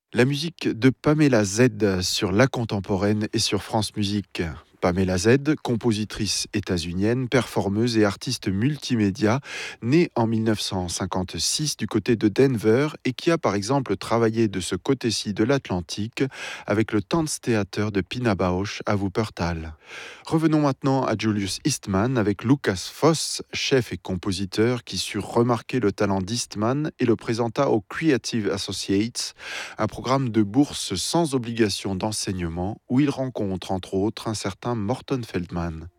La musique de Pamela Z sur La Contemporaine et sur France Musique. Pamela Z, compositrice états-unienne, performeuse et artiste multimédia, née en 1956 du côté de Denver et qui a par exemple travaillé de ce côté-ci de l'Atlantique avec le Tanztheater de Pina Bausch à Wuppertal. Revenons maintenant à Julius Eastman avec Lucas Foss, chef et compositeur qui sut remarquer le talent d'Eastman et le présenta au Creative Associates, un programme de bourse sans obligation d'enseignement où il rencontre entre autres un certain Morton Feldman.